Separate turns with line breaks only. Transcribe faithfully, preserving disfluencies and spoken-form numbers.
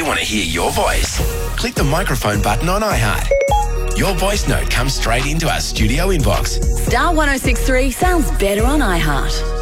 want to hear your voice? Click the microphone button on iHeart. Your voice note comes straight into our studio inbox.
Star one oh six three sounds better on iHeart.